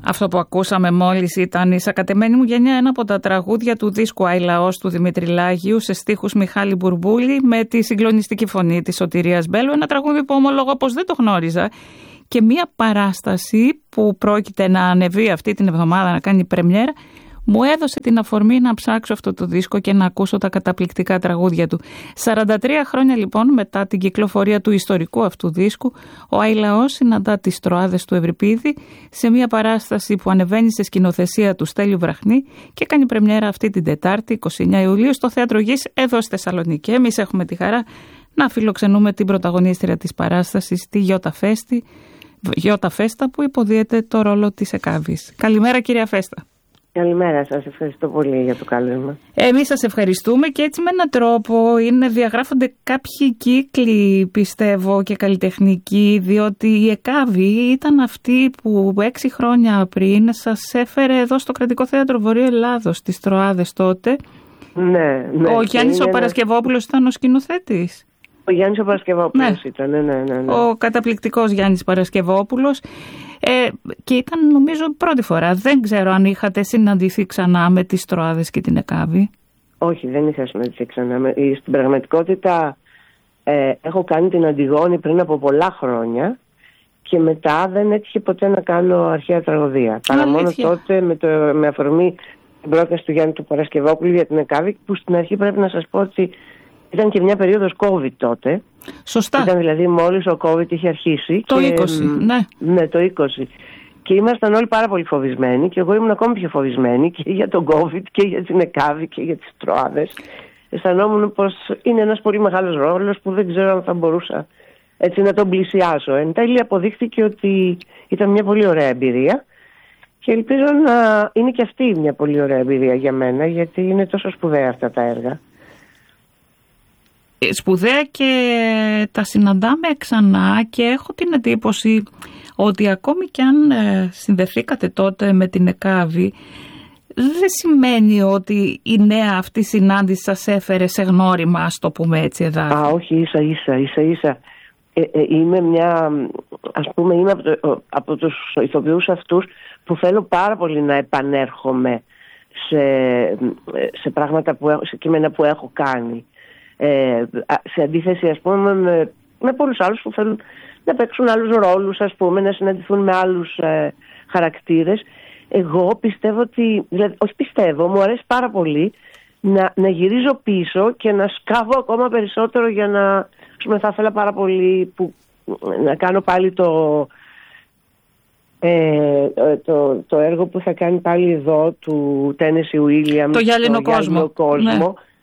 Αυτό που ακούσαμε μόλις ήταν «Η Σακατεμένη μου γενιά», ένα από τα τραγούδια του δίσκου «Άι Λαός» του Δημήτρη Λάγιου, σε στίχους Μιχάλη Μπουρμπούλη, με τη συγκλονιστική φωνή της Σωτηρίας Μπέλου. Ένα τραγούδι που ομολογώ πως δεν το γνώριζα. Και μία παράσταση που πρόκειται να ανεβεί αυτή την εβδομάδα, να κάνει πρεμιέρα, μου έδωσε την αφορμή να ψάξω αυτό το δίσκο και να ακούσω τα καταπληκτικά τραγούδια του. 43 χρόνια λοιπόν μετά την κυκλοφορία του ιστορικού αυτού δίσκου, ο Άι Λαός συναντά τις Τροάδες του Ευρυπίδη σε μια παράσταση που ανεβαίνει σε σκηνοθεσία του Στέλιου Βραχνή και κάνει πρεμιέρα αυτή την Τετάρτη, 29 Ιουλίου, στο Θέατρο Γης εδώ στη Θεσσαλονίκη. Εμείς έχουμε τη χαρά να φιλοξενούμε την πρωταγωνίστρια της παράστασης, τη Γιώτα Φέστα, που υποδίεται το ρόλο της Εκάβης. Καλημέρα, κυρία Φέστα. Καλημέρα σας, ευχαριστώ πολύ για το κάλεσμα. Εμείς σας ευχαριστούμε και έτσι με έναν τρόπο διαγράφονται κάποιοι κύκλοι, πιστεύω, και καλλιτεχνικοί, διότι η Εκάβη ήταν αυτή που 6 χρόνια πριν σας έφερε εδώ στο Κρατικό Θέατρο Βορείου Ελλάδος, στις Τροάδες τότε. Ναι. Ο Γιάννης ο Παρασκευόπουλος ήταν ο σκηνοθέτης. Ο Γιάννης ο Παρασκευόπουλος ήταν, ναι. Ο καταπληκτικός Γιάννης Παρασκευόπουλος. Και ήταν νομίζω πρώτη φορά. Δεν ξέρω αν είχατε συναντηθεί ξανά με τις Τροάδες και την Εκάβη. Όχι, δεν είχα συναντηθεί ξανά. Στην πραγματικότητα έχω κάνει την Αντιγόνη πριν από πολλά χρόνια και μετά δεν έτυχε ποτέ να κάνω αρχαία τραγωδία. Παρά μόνο τότε με αφορμή την πρόταση του Γιάννη του Παρασκευόπουλου για την Εκάβη, που στην αρχή πρέπει να σας πω ότι ήταν και μια περίοδος COVID τότε. Σωστά. Ήταν δηλαδή μόλις ο COVID είχε αρχίσει. Το 20, ναι. Ναι, το 20. Και ήμασταν όλοι πάρα πολύ φοβισμένοι και εγώ ήμουν ακόμη πιο φοβισμένη και για τον COVID και για την Εκάβη και για τις Τροάδες. Αισθανόμουν πως είναι ένας πολύ μεγάλος ρόλος που δεν ξέρω αν θα μπορούσα έτσι να τον πλησιάσω. Εν τέλει αποδείχθηκε ότι ήταν μια πολύ ωραία εμπειρία και ελπίζω να είναι και αυτή μια πολύ ωραία εμπειρία για μένα, γιατί είναι τόσο σπουδαία αυτά τα έργα. Σπουδαία και τα συναντάμε ξανά και έχω την εντύπωση ότι ακόμη κι αν συνδεθήκατε τότε με την Εκάβη, δεν σημαίνει ότι η νέα αυτή συνάντηση σας έφερε σε γνώριμα, ας το πούμε έτσι εδώ. Όχι, ίσα. Είμαι είμαι από τους ηθοποιούς αυτούς που θέλω πάρα πολύ να επανέρχομαι σε πράγματα, σε κείμενα που έχω κάνει. Σε αντίθεση ας πούμε με πολλούς άλλους που θέλουν να παίξουν άλλους ρόλους, ας πούμε, να συναντηθούν με άλλους χαρακτήρες. Εγώ πιστεύω ότι, δηλαδή, όχι πιστεύω, μου αρέσει πάρα πολύ να γυρίζω πίσω και να σκάβω ακόμα περισσότερο για να, ας πούμε, θα ήθελα πάρα πολύ να κάνω πάλι το έργο που θα κάνει πάλι εδώ του Τένεσι Ουίλιαμ, το Γυάλινο Κόσμο. Ναι.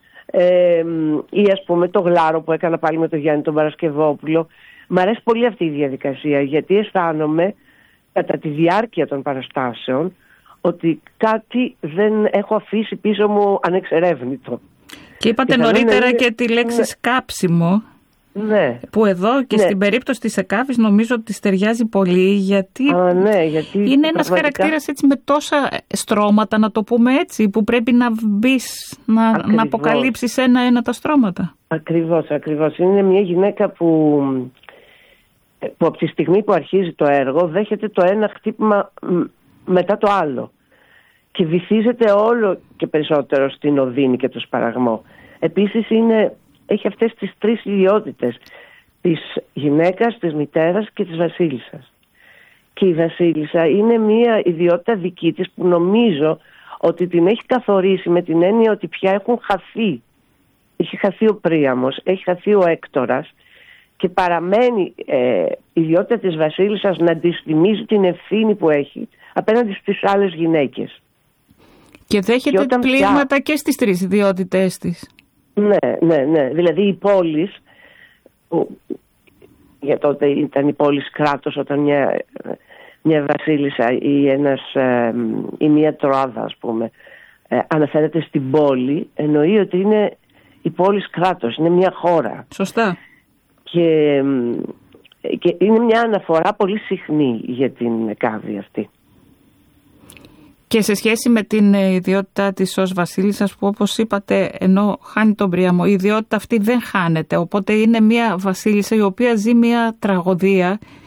Ή ας πούμε το Γλάρο που έκανα πάλι με τον Γιάννη τον Παρασκευόπουλο. Μ' αρέσει πολύ αυτή η διαδικασία, γιατί αισθάνομαι κατά τη διάρκεια των παραστάσεων ότι κάτι δεν έχω αφήσει πίσω μου ανεξερεύνητο. Και είπατε νωρίτερα και τη λέξη σκάψιμο. Ναι. Που εδώ και στην περίπτωση της Εκάβης νομίζω ότι της ταιριάζει πολύ, γιατί είναι ένας χαρακτήρας έτσι με τόσα στρώματα, να το πούμε έτσι, που πρέπει να μπεις, να αποκαλύψεις ένα-ένα τα στρώματα. Ακριβώς. Είναι μια γυναίκα που από τη στιγμή που αρχίζει το έργο δέχεται το ένα χτύπημα μετά το άλλο και βυθίζεται όλο και περισσότερο στην οδύνη και το σπαραγμό. Επίσης έχει αυτές τις 3 ιδιότητες, της γυναίκας, της μητέρας και της βασίλισσας. Και η βασίλισσα είναι μια ιδιότητα δική της που νομίζω ότι την έχει καθορίσει με την έννοια ότι πια έχουν χαθεί. Έχει χαθεί ο Príamos, έχει χαθεί ο Έκτορας και παραμένει η ιδιότητα της βασίλισσας να της θυμίζει την ευθύνη που έχει απέναντι στις άλλες γυναίκες. Και δέχεται πλήγματα και στις 3 ιδιότητές της. Ναι. Δηλαδή η πόλη, που για τότε ήταν η πόλη κράτος, όταν μια βασίλισσα ή μια τροάδα, ας πούμε, αναφέρεται στην πόλη, εννοεί ότι είναι η πόλη κράτος, είναι μια χώρα. Σωστά. Και είναι μια αναφορά πολύ συχνή για την Εκάβη αυτή. Και σε σχέση με την ιδιότητά της ως βασίλισσας, που όπως είπατε, ενώ χάνει τον Príamo, η ιδιότητα αυτή δεν χάνεται. Οπότε είναι μια βασίλισσα η οποία ζει μια τραγωδία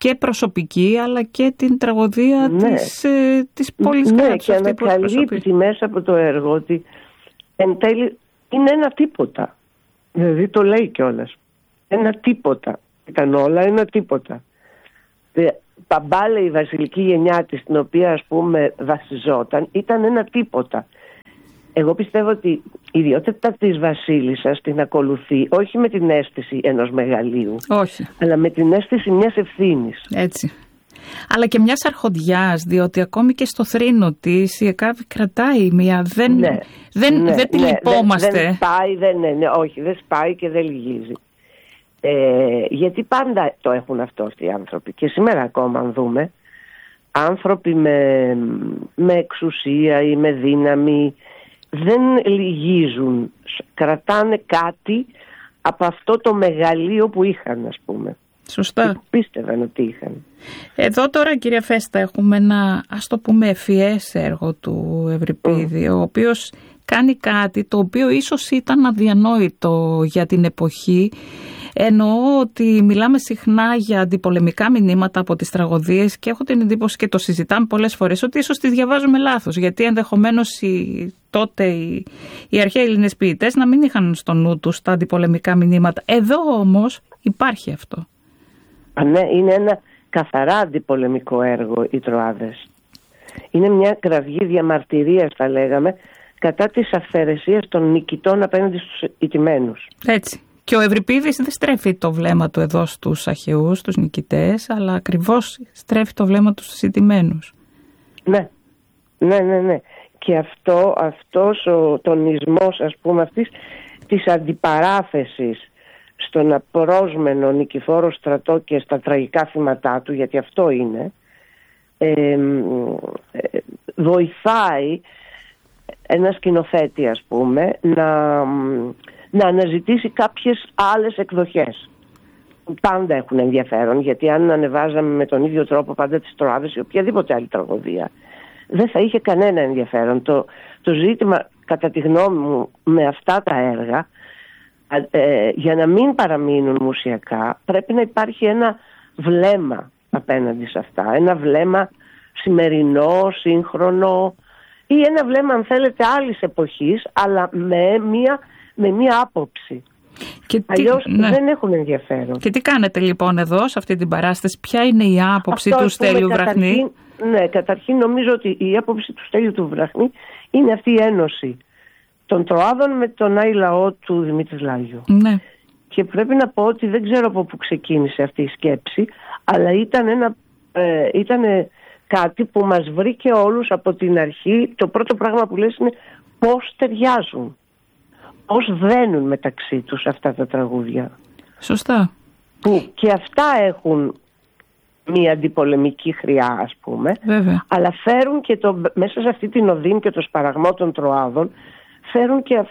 και προσωπική, αλλά και την τραγωδία της πόλης κράτους. Ναι, και ανακαλύπτει μέσα από το έργο ότι εν τέλει είναι ένα τίποτα. Δηλαδή το λέει κιόλας. Ένα τίποτα. Ήταν όλα ένα τίποτα. Παμπάλε η βασιλική γενιά της, την οποία ας πούμε βασιζόταν, ήταν ένα τίποτα. Εγώ πιστεύω ότι η ιδιότητα της βασίλισσας την ακολουθεί όχι με την αίσθηση ενός μεγαλείου, όχι, αλλά με την αίσθηση μιας ευθύνης. Έτσι. Αλλά και μιας αρχοντιάς, διότι ακόμη και στο θρήνο της η ΕΚΑΒ κρατάει μια... Δεν τη λυπόμαστε. Δεν σπάει, όχι, δεν σπάει και δεν λυγίζει. Γιατί πάντα το έχουν αυτό αυτοί οι άνθρωποι. Και σήμερα ακόμα, αν δούμε, άνθρωποι με εξουσία ή με δύναμη δεν λυγίζουν. Κρατάνε κάτι από αυτό το μεγαλείο που είχαν, ας πούμε. Σωστά. Και πίστευαν ότι είχαν. Εδώ τώρα, κυρία Φέστα, έχουμε ένα, ας το πούμε, ευφυές έργο του Ευρυπίδη, ο οποίος κάνει κάτι το οποίο ίσως ήταν αδιανόητο για την εποχή. Εννοώ ότι μιλάμε συχνά για αντιπολεμικά μηνύματα από τις τραγωδίες και έχω την εντύπωση και το συζητάμε πολλές φορές ότι ίσως τις διαβάζουμε λάθος, γιατί ενδεχομένως τότε οι αρχαίοι Έλληνες ποιητές να μην είχαν στο νου τους τα αντιπολεμικά μηνύματα. Εδώ όμως υπάρχει αυτό. Ναι, είναι ένα καθαρά αντιπολεμικό έργο οι Τροάδες. Είναι μια κραυγή διαμαρτυρίας, θα λέγαμε, κατά της αυθαιρεσίας των νικητών απέναντι στους ηττημένους. Έτσι. Και ο Ευρυπίδης δεν στρέφει το βλέμμα του εδώ στους αχαιούς, στους νικητές, αλλά ακριβώς στρέφει το βλέμμα του στους ηττημένους. Ναι. Και αυτός ο τονισμός, ας πούμε, αυτής της αντιπαράθεσης στον απρόσμενο νικηφόρο στρατό και στα τραγικά θύματά του, γιατί αυτό είναι, βοηθάει ένα σκηνοθέτη, ας πούμε, να αναζητήσει κάποιες άλλες εκδοχές. Πάντα έχουν ενδιαφέρον, γιατί αν ανεβάζαμε με τον ίδιο τρόπο πάντα τις Τροάδες ή οποιαδήποτε άλλη τραγωδία, δεν θα είχε κανένα ενδιαφέρον. Το ζήτημα, κατά τη γνώμη μου, με αυτά τα έργα, για να μην παραμείνουν μουσιακά, πρέπει να υπάρχει ένα βλέμμα απέναντι σε αυτά. Ένα βλέμμα σημερινό, σύγχρονο, ή ένα βλέμμα, αν θέλετε, άλλης εποχής, αλλά με μία άποψη. Αλλιώς δεν έχουν ενδιαφέρον. Και τι κάνετε λοιπόν εδώ, σε αυτή την παράσταση, ποια είναι η άποψη του Στέλιου Βραχνή? Καταρχήν νομίζω ότι η άποψη του Στέλιου του Βραχνή είναι αυτή η ένωση των Τροάδων με τον Άη λαό του Δημήτρη Λάγιο. Ναι. Και πρέπει να πω ότι δεν ξέρω από πού ξεκίνησε αυτή η σκέψη, αλλά ήταν κάτι που μας βρήκε όλους από την αρχή. Το πρώτο πράγμα που λες είναι πώς ταιριάζουν, πώς δένουν μεταξύ τους αυτά τα τραγούδια. Σωστά. Που και αυτά έχουν μια αντιπολεμική χρειά, ας πούμε. Βέβαια. Αλλά φέρουν και μέσα σε αυτή την οδύνη και το σπαραγμό των Τροάδων, φέρουν και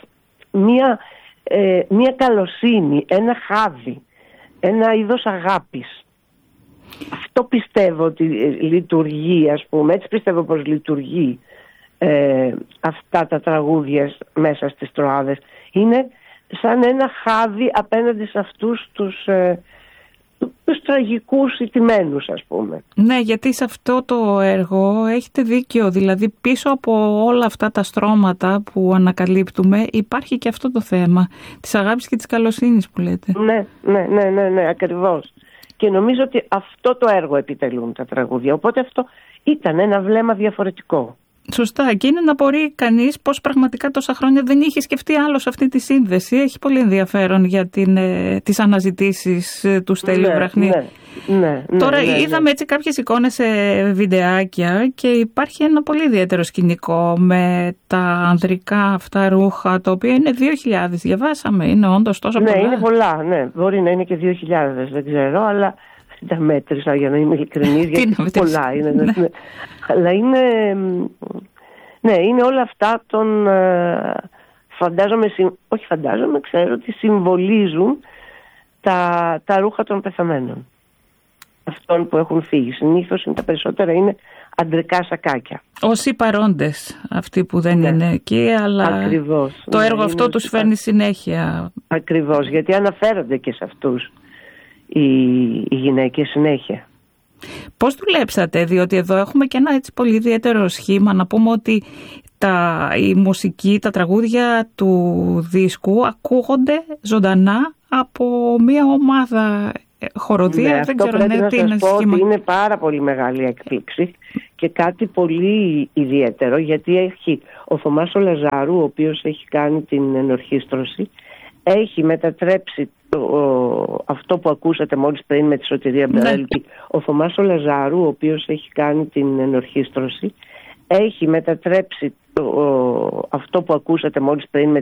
μια καλοσύνη, ένα χάδι, ένα είδος αγάπης. Αυτό πιστεύω ότι λειτουργεί, ας πούμε, έτσι πιστεύω πως λειτουργεί αυτά τα τραγούδια μέσα στις Τροάδες. Είναι σαν ένα χάδι απέναντι σε αυτούς τους τραγικούς ηττημένους, ας πούμε. Ναι, γιατί σε αυτό το έργο έχετε δίκιο, δηλαδή πίσω από όλα αυτά τα στρώματα που ανακαλύπτουμε υπάρχει και αυτό το θέμα της αγάπης και της καλοσύνης που λέτε. Ναι, ακριβώς. Και νομίζω ότι αυτό το έργο επιτελούν τα τραγούδια, οπότε αυτό ήταν ένα βλέμμα διαφορετικό. Σωστά, και είναι να μπορεί κανείς πως πραγματικά τόσα χρόνια δεν είχε σκεφτεί άλλος αυτή τη σύνδεση. Έχει πολύ ενδιαφέρον για τις αναζητήσεις του Στέλιου Βραχνή. Ναι, τώρα είδαμε έτσι κάποιες εικόνες σε βιντεάκια και υπάρχει ένα πολύ ιδιαίτερο σκηνικό με τα ανδρικά αυτά ρούχα, το οποίο είναι 2.000. Διαβάσαμε, είναι όντως τόσο πολλά? Ναι, είναι πολλά, ναι. Μπορεί να είναι και 2.000, δεν ξέρω, αλλά δεν τα μέτρησα για να είμαι ειλικρινής, γιατί πολλά είναι. Ναι. Αλλά είναι όλα αυτά ξέρω ότι συμβολίζουν τα ρούχα των πεθαμένων. Αυτών που έχουν φύγει. Συνήθως τα περισσότερα είναι αντρικά σακάκια. Όσοι παρόντες, αυτοί που δεν είναι εκεί, αλλά ακριβώς, το έργο αυτό τους φέρνει συνέχεια. Ακριβώς, γιατί αναφέρονται και σε αυτούς οι γυναίκες συνέχεια. Πώς δουλέψατε, διότι εδώ έχουμε και ένα έτσι πολύ ιδιαίτερο σχήμα, να πούμε ότι η μουσική, τα τραγούδια του δίσκου ακούγονται ζωντανά από μια ομάδα χοροδία. Δεν ξέρω, πρέπει να σας πω ότι είναι πάρα πολύ μεγάλη έκπληξη και κάτι πολύ ιδιαίτερο, γιατί έχει ο Θωμάς ο Λαζάρου, ο οποίος έχει κάνει την ενορχήστρωση, έχει μετατρέψει αυτό που ακούσατε μόλις πριν με τη Σωτηρία Μπερέλκη. Ο Θωμάς ο Λαζάρου, ο οποίος έχει κάνει την ενορχήστρωση, έχει μετατρέψει αυτό που ακούσατε μόλις πριν με